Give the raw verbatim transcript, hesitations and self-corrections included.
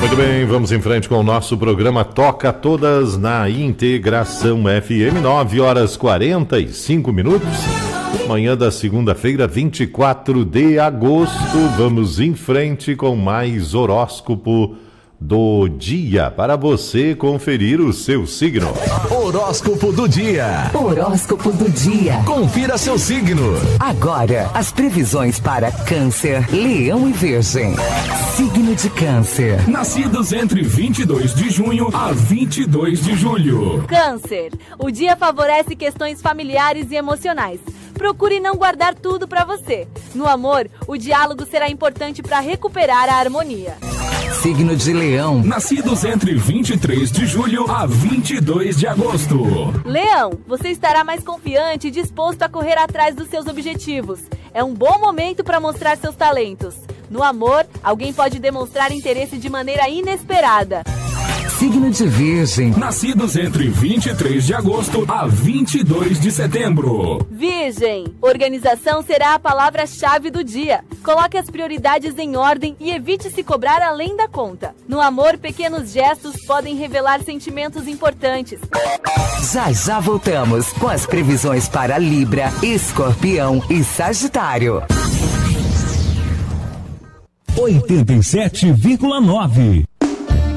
Muito bem, vamos em frente com o nosso programa Toca Todas na Integração F M, nove horas quarenta e cinco minutos. Manhã da segunda-feira, vinte e quatro de agosto. Vamos em frente com mais horóscopo do dia para você conferir o seu signo. Horóscopo do dia. Horóscopo do dia. Confira seu signo. Agora, as previsões para Câncer, Leão e Virgem. Signo de Câncer. Nascidos entre vinte e dois de junho a vinte e dois de julho. Câncer, o dia favorece questões familiares e emocionais. Procure não guardar tudo para você. No amor, o diálogo será importante para recuperar a harmonia. Signo de Leão. Nascidos entre vinte e três de julho a vinte e dois de agosto. Leão, você estará mais confiante e disposto a correr atrás dos seus objetivos. É um bom momento para mostrar seus talentos. No amor, alguém pode demonstrar interesse de maneira inesperada. Signo de Virgem. Nascidos entre vinte e três de agosto a vinte e dois de setembro. Virgem, organização será a palavra-chave do dia. Coloque as prioridades em ordem e evite se cobrar além da conta. No amor, pequenos gestos podem revelar sentimentos importantes. Já já voltamos com as previsões para Libra, Escorpião e Sagitário. oitenta e sete vírgula nove